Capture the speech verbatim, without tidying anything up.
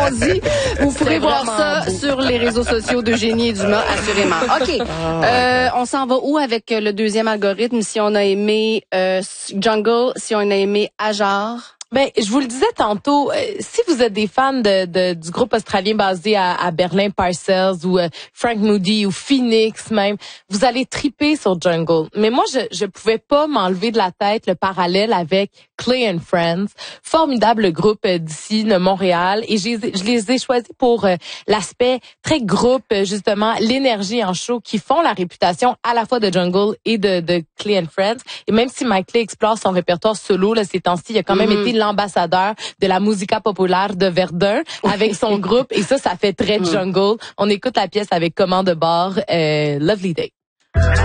allons-y. Vous pourrez voir ça beau. Sur les réseaux sociaux d'Eugénie et Dumas, assurément. OK. Euh, on s'en va où avec le deuxième algorithme? Si on a aimé euh, Jungle, si on a aimé Ajar? Ben, je vous le disais tantôt, euh, si vous êtes des fans de, de du groupe australien basé à, à Berlin, Parcells, ou euh, Frank Moody, ou Phoenix même, vous allez triper sur Jungle. Mais moi, je je pouvais pas m'enlever de la tête le parallèle avec Clay and Friends, formidable groupe euh, d'ici de Montréal, et je, je les ai choisis pour euh, l'aspect très groupe, euh, justement, l'énergie en show qui font la réputation à la fois de Jungle et de, de Clay and Friends. Et même si Mike Clay explore son répertoire solo là ces temps-ci, il a quand même mm-hmm. été l'ambassadeur de la musica populaire de Verdun avec son groupe, et ça, ça fait très Jungle. On écoute la pièce avec commande de bord, euh, Lovely Day.